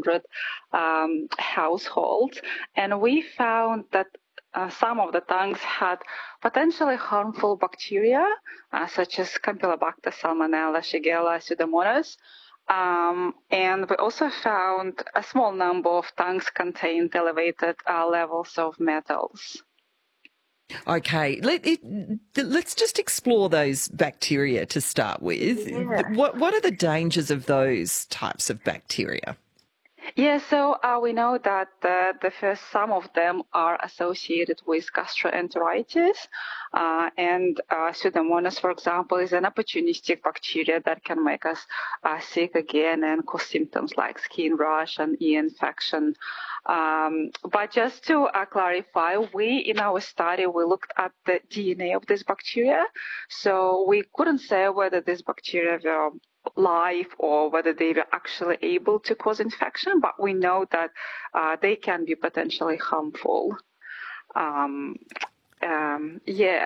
100 households, and we found that some of the tanks had potentially harmful bacteria, such as Campylobacter, Salmonella, Shigella, Pseudomonas. And we also found a small number of tanks contained elevated levels of metals. Okay, let's just explore those bacteria to start with. Yeah. What are the dangers of those types of bacteria? Yeah, so we know that some of them are associated with gastroenteritis, and Pseudomonas, for example, is an opportunistic bacteria that can make us sick again and cause symptoms like skin rash and ear infection. But just to clarify, in our study, we looked at the DNA of this bacteria, so we couldn't say whether these bacteria were live or whether they were actually able to cause infection, but we know that they can be potentially harmful. And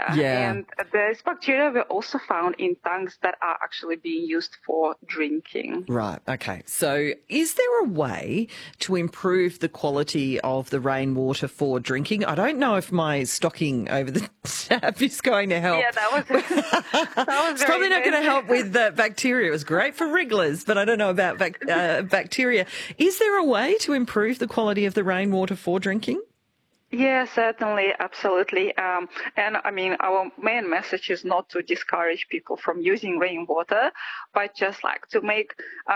these bacteria were also found in tanks that are actually being used for drinking. Right, okay. So is there a way to improve the quality of the rainwater for drinking? I don't know if my stocking over the tap is going to help. Yeah, that was it's probably not going to help with bacteria. It was great for wrigglers, but I don't know about bacteria. Is there a way to improve the quality of the rainwater for drinking? Yeah, certainly, absolutely. And I mean, our main message is not to discourage people from using rainwater, but just like to make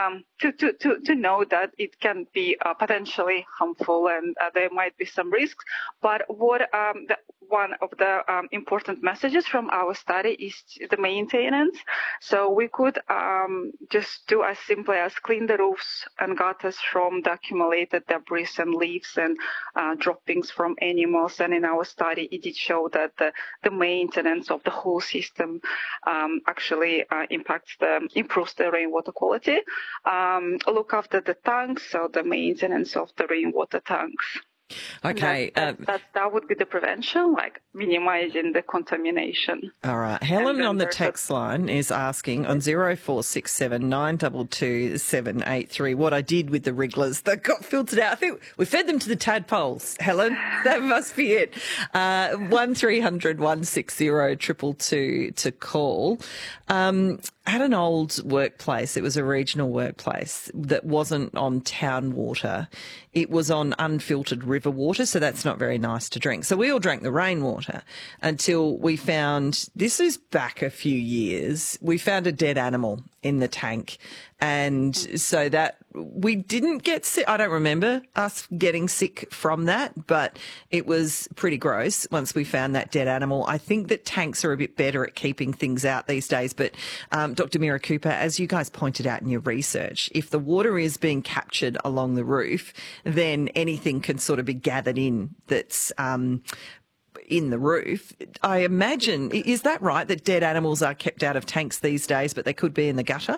to know that it can be potentially harmful and there might be some risks. But one of the important messages from our study is the maintenance. So we could just do as simply as clean the roofs and gutters from the accumulated debris and leaves and droppings from animals. And in our study, it did show that the maintenance of the whole system actually improves the rainwater quality. Look after the tanks, so the maintenance of the rainwater tanks. Okay. That would be the prevention, like minimizing the contamination. All right. Helen on the text line is asking on 0467 922 783 what I did with the wrigglers that got filtered out. I think we fed them to the tadpoles, Helen. That must be it. 1300 160 222 to call. At an old workplace, it was a regional workplace that wasn't on town water. It was on unfiltered river water, so that's not very nice to drink. So we all drank the rainwater until we found, this is back a few years, we found a dead animal in the tank. And so that we didn't get sick. I don't remember us getting sick from that, but it was pretty gross once we found that dead animal. I think that tanks are a bit better at keeping things out these days. But Dr. Mira Cooper, as you guys pointed out in your research, if the water is being captured along the roof, then anything can sort of be gathered in that's in the roof. I imagine, is that right, that dead animals are kept out of tanks these days, but they could be in the gutter?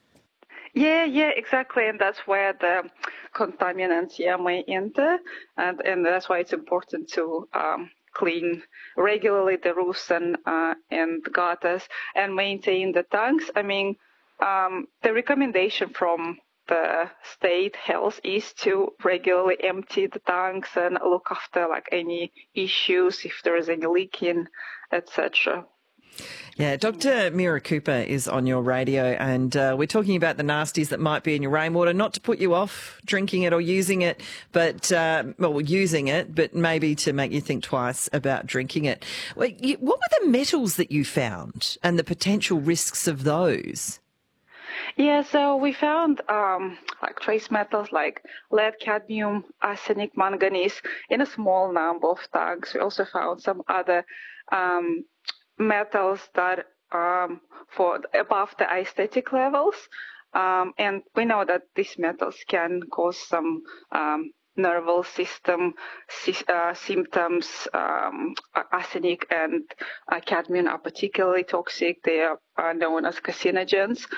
Yeah, exactly, and that's where the contaminants may enter, and that's why it's important to clean regularly the roofs and gutters and maintain the tanks. I mean, the recommendation from the state health is to regularly empty the tanks and look after like any issues if there is any leaking, etc. Yeah, Dr. Mira Cooper is on your radio, and we're talking about the nasties that might be in your rainwater, not to put you off drinking it or using it, but, using it, but maybe to make you think twice about drinking it. What were the metals that you found and the potential risks of those? Yeah, so we found like trace metals like lead, cadmium, arsenic, manganese in a small number of tanks. We also found some other metals that for above the aesthetic levels, and we know that these metals can cause some nervous system symptoms. Arsenic and cadmium are particularly toxic. They are known as carcinogens.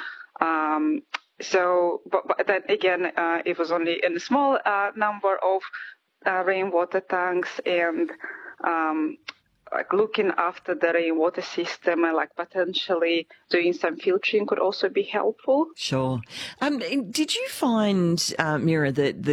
But then again, it was only in a small number of rainwater tanks, and like looking after the rainwater system and like potentially doing some filtering could also be helpful. Sure. Did you find, Mira, that the